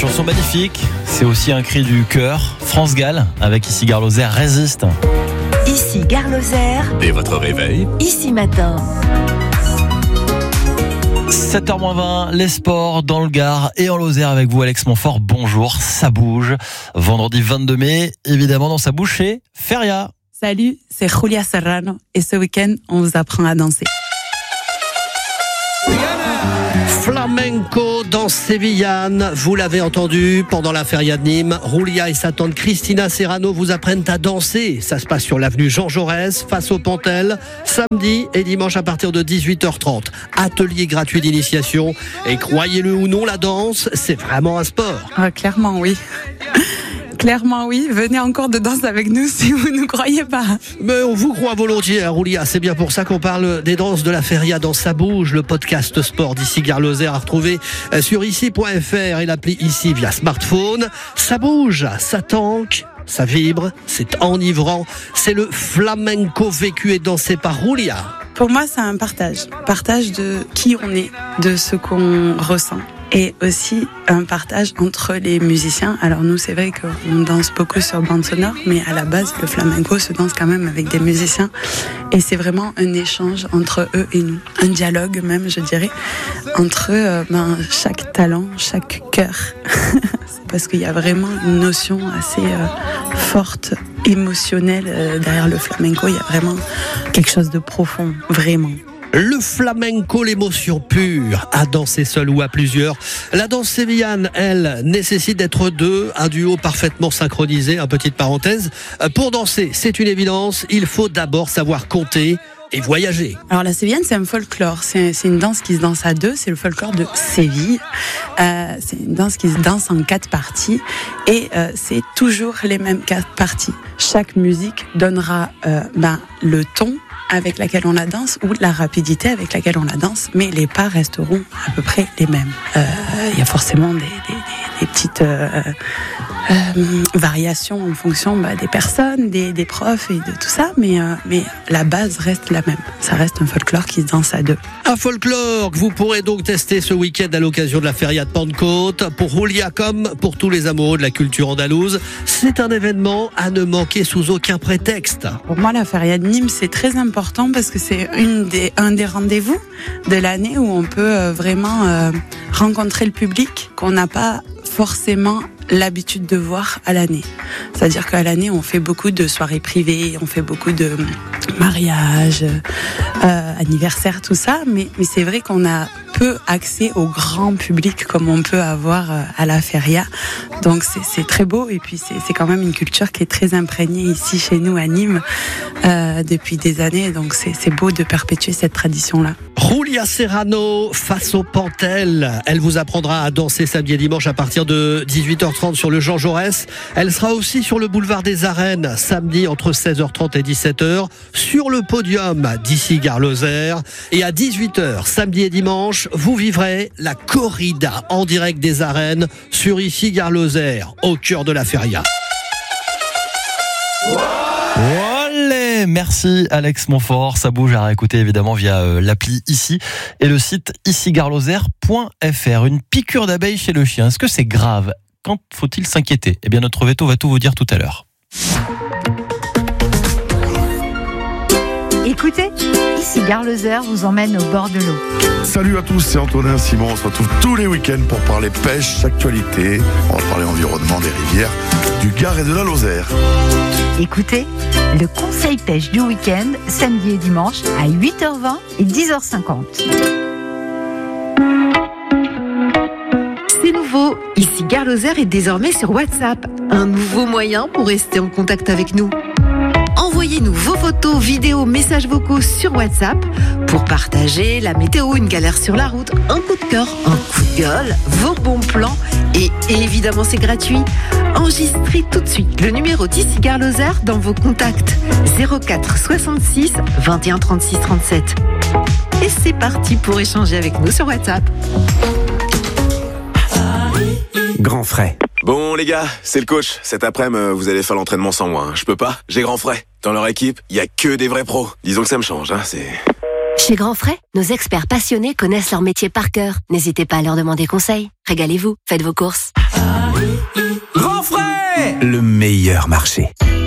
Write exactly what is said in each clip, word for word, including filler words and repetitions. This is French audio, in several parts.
chanson magnifique, c'est aussi un cri du cœur. France Gall avec Ici Gare Lozère résiste. Ici Gare Lozère. Dès votre réveil. Ici matin. sept heures moins vingt, les sports dans le Gard et en Lozère avec vous Alex Montfort. Bonjour, ça bouge. Vendredi vingt-deux mai, évidemment dans sa bouche c'est Feria. Salut, c'est Julia Serrano et ce week-end on vous apprend à danser. Flamenco dans Sévillane, vous l'avez entendu pendant la Feria de Nîmes. Julia et sa tante Cristina Serrano vous apprennent à danser. Ça se passe sur l'avenue Jean Jaurès, face au Pantel, samedi et dimanche à partir de dix-huit heures trente. Atelier gratuit d'initiation. Et croyez-le ou non, la danse, c'est vraiment un sport. Ah, clairement oui. Clairement oui, venez encore de danse avec nous si vous ne croyez pas. Mais on vous croit volontiers, hein, Julia. C'est bien pour ça qu'on parle des danses de la Feria dans sa bouge. Le podcast sport d'Ici Gare Lozère à retrouver sur ici point f r et l'appli Ici via smartphone. Ça bouge, ça tanque, ça vibre, c'est enivrant. C'est le flamenco vécu et dansé par Julia. Pour moi, c'est un partage. Partage de qui on est, de ce qu'on ressent. Et aussi un partage entre les musiciens. Alors nous, c'est vrai qu'on danse beaucoup sur bande sonore, mais à la base, le flamenco se danse quand même avec des musiciens. Et c'est vraiment un échange entre eux et nous. Un dialogue même, je dirais, entre euh, ben, chaque talent, chaque cœur. C'est parce qu'il y a vraiment une notion assez euh, forte, émotionnelle euh, derrière le flamenco. Il y a vraiment quelque chose de profond, vraiment. Le flamenco, l'émotion pure, à danser seul ou à plusieurs. La danse sévillane, elle, nécessite d'être deux, un duo parfaitement synchronisé, une petite parenthèse. Pour danser, c'est une évidence, il faut d'abord savoir compter et voyager. Alors la sévillane, c'est un folklore, c'est, c'est une danse qui se danse à deux, c'est le folklore de Séville. Euh, c'est une danse qui se danse en quatre parties et euh, c'est toujours les mêmes quatre parties. Chaque musique donnera euh, ben, le ton avec laquelle on la danse ou la rapidité avec laquelle on la danse, mais les pas resteront à peu près les mêmes. Il euh, y a forcément des, des, des, des petites euh, euh, variations en fonction bah, des personnes, des, des profs et de tout ça, mais, euh, mais la base reste la même. Ça reste un folklore qui se danse à deux. Un folklore que vous pourrez donc tester ce week-end à l'occasion de la Feria de Pentecôte. Pour Julia comme pour tous les amoureux de la culture andalouse, c'est un événement à ne manquer sous aucun prétexte. Pour moi, la Feria de Nîmes, c'est très important parce que c'est une des, un des rendez-vous de l'année où on peut vraiment euh, rencontrer le public qu'on n'a pas forcément l'habitude de voir à l'année. C'est-à-dire qu'à l'année, on fait beaucoup de soirées privées, on fait beaucoup de mariages, euh, anniversaires, tout ça, mais, mais c'est vrai qu'on a peu accès au grand public comme on peut avoir à la Feria. Donc c'est, c'est très beau et puis c'est, c'est quand même une culture qui est très imprégnée ici chez nous à Nîmes euh, depuis des années. Donc c'est, c'est beau de perpétuer cette tradition-là. Julia Serrano face au Pantel. Elle vous apprendra à danser samedi et dimanche à partir de dix-huit heures trente sur le Jean Jaurès. Elle sera aussi sur le boulevard des Arènes samedi entre seize heures trente et dix-sept heures sur le podium d'Ici Gare Lozère. Et à dix-huit heures samedi et dimanche, vous vivrez la corrida en direct des arènes sur Ici Gare Lozère, au cœur de la Feria. Olé, merci Alex Montfort. Ça bouge à réécouter évidemment via euh, l'appli Ici et le site ici gare lozère point f r. Une piqûre d'abeille chez le chien, est-ce que c'est grave? Quand faut-il s'inquiéter? Eh bien notre veto va tout vous dire tout à l'heure. Écoutez, Ici Gare Lozère vous emmène au bord de l'eau. Salut à tous, c'est Antonin Simon. On se retrouve tous les week-ends pour parler pêche, actualité. On va parler environnement des rivières, du Gard et de la Lozère. Écoutez, le conseil pêche du week-end, samedi et dimanche à huit heures vingt et dix heures cinquante. C'est nouveau, Ici Gare Lozère est désormais sur WhatsApp. Un nouveau moyen pour rester en contact avec nous. Envoyez-nous vos photos, vidéos, messages vocaux sur WhatsApp pour partager la météo, une galère sur la route, un coup de cœur, un coup de gueule, vos bons plans et évidemment c'est gratuit. Enregistrez tout de suite le numéro d'Ici Gare Lozère dans vos contacts zéro quatre soixante-six vingt et un trente-six trente-sept. Et c'est parti pour échanger avec nous sur WhatsApp. Grand frais. Bon les gars, c'est le coach. Cet après-midi, vous allez faire l'entraînement sans moi. Hein. Je peux pas, j'ai grand frais. Dans leur équipe, il y a que des vrais pros. Disons que ça me change, hein. C'est... Chez Grand Frais, nos experts passionnés connaissent leur métier par cœur. N'hésitez pas à leur demander conseil. Régalez-vous, faites vos courses. Grand Frais, le meilleur marché.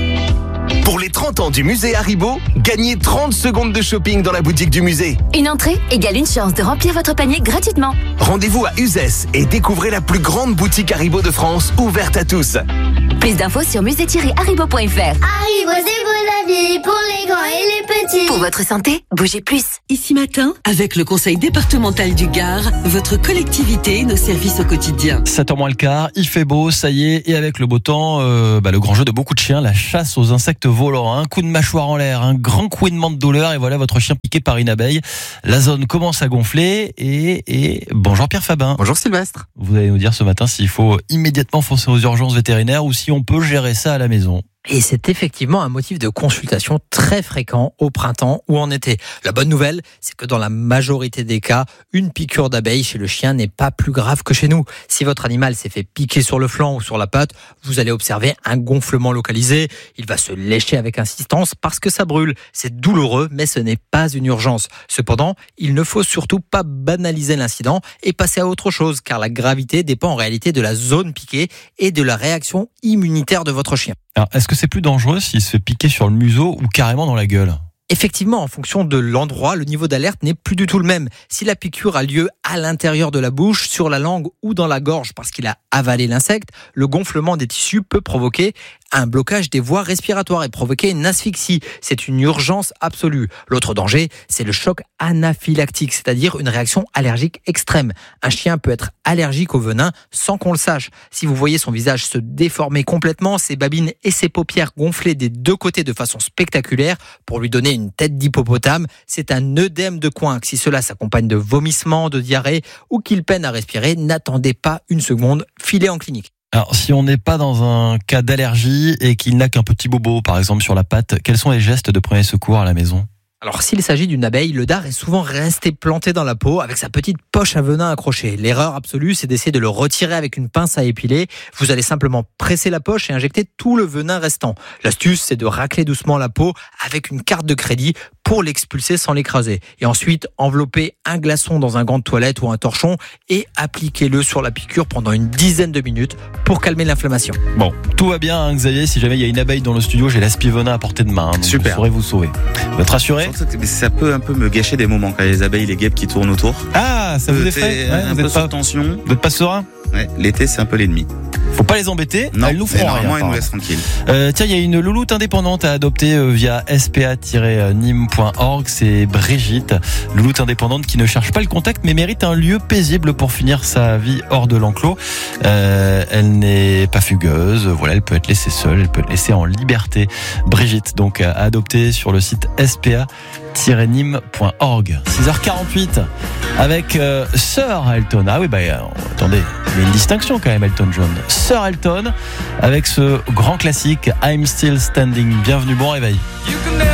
Pour les trente ans du musée Haribo, gagnez trente secondes de shopping dans la boutique du musée. Une entrée égale une chance de remplir votre panier gratuitement. Rendez-vous à Uzès et découvrez la plus grande boutique Haribo de France, ouverte à tous. Plus d'infos sur musée tiret haribo point f r. Haribo, c'est pour la vie, pour les grands et les petits. Pour votre santé, bougez plus. Ici Matin, avec le conseil départemental du Gard, votre collectivité, nos services au quotidien. sept heures moins le quart, il fait beau, ça y est, et avec le beau temps, euh, bah, le grand jeu de beaucoup de chiens, la chasse aux insectes volants. Un coup de mâchoire en l'air, un grand couinement de douleur, et voilà votre chien piqué par une abeille. La zone commence à gonfler, et, et bonjour Pierre Fabin. Bonjour Sylvestre. Vous allez nous dire ce matin s'il faut immédiatement foncer aux urgences vétérinaires ou si on peut gérer ça à la maison. Et c'est effectivement un motif de consultation très fréquent au printemps ou en été. La bonne nouvelle, c'est que dans la majorité des cas, une piqûre d'abeille chez le chien n'est pas plus grave que chez nous. Si votre animal s'est fait piquer sur le flanc ou sur la patte, vous allez observer un gonflement localisé. Il va se lécher avec insistance parce que ça brûle. C'est douloureux, mais ce n'est pas une urgence. Cependant, il ne faut surtout pas banaliser l'incident et passer à autre chose, car la gravité dépend en réalité de la zone piquée et de la réaction immunitaire de votre chien. Alors, est-ce que c'est plus dangereux s'il se fait piquer sur le museau ou carrément dans la gueule ? Effectivement, en fonction de l'endroit, le niveau d'alerte n'est plus du tout le même. Si la piqûre a lieu à l'intérieur de la bouche, sur la langue ou dans la gorge parce qu'il a avalé l'insecte, le gonflement des tissus peut provoquer un blocage des voies respiratoires et provoquer une asphyxie. C'est une urgence absolue. L'autre danger, c'est le choc anaphylactique, c'est-à-dire une réaction allergique extrême. Un chien peut être allergique au venin sans qu'on le sache. Si vous voyez son visage se déformer complètement, ses babines et ses paupières gonfler des deux côtés de façon spectaculaire pour lui donner une tête d'hippopotame, c'est un œdème de coinque. Si cela s'accompagne de vomissements, de diarrhée ou qu'il peine à respirer, n'attendez pas une seconde, filez en clinique. Alors, si on n'est pas dans un cas d'allergie et qu'il n'a qu'un petit bobo, par exemple, sur la patte, quels sont les gestes de premier secours à la maison ? Alors, s'il s'agit d'une abeille, le dard est souvent resté planté dans la peau avec sa petite poche à venin accrochée. L'erreur absolue, c'est d'essayer de le retirer avec une pince à épiler. Vous allez simplement presser la poche et injecter tout le venin restant. L'astuce, c'est de racler doucement la peau avec une carte de crédit pour l'expulser sans l'écraser. Et ensuite, envelopper un glaçon dans un gant de toilette ou un torchon et appliquez-le sur la piqûre pendant une dizaine de minutes pour calmer l'inflammation. Bon, tout va bien, hein, Xavier. Si jamais il y a une abeille dans le studio, j'ai l'aspivenin à portée de main. Hein, donc super. Vous saurez vous sauver. Vous êtes rassuré ? Ça peut un peu me gâcher des moments quand il y a les abeilles, les guêpes qui tournent autour. Ah, ça vous effraie ? Un peu sous tension. Vous n'êtes pas serein ? Ouais, l'été, c'est un peu l'ennemi. Faut pas les embêter, non, elles nous feront normalement, rien. Ils nous laissent tranquilles. Euh, tiens, il y a une louloute indépendante à adopter euh, via s p a tiret nîmes point org. C'est Brigitte, louloute indépendante qui ne cherche pas le contact, mais mérite un lieu paisible pour finir sa vie hors de l'enclos. Euh, elle n'est pas fugueuse. Voilà, elle peut être laissée seule, elle peut être laissée en liberté. Brigitte, donc à adopter sur le site s p a tiret nîmes point org. six heures quarante-huit avec euh, Sir Elton. Ah oui, bah euh, attendez, il y a une distinction quand même, Elton John. Sir Elton avec ce grand classique I'm Still Standing. Bienvenue, bon réveil.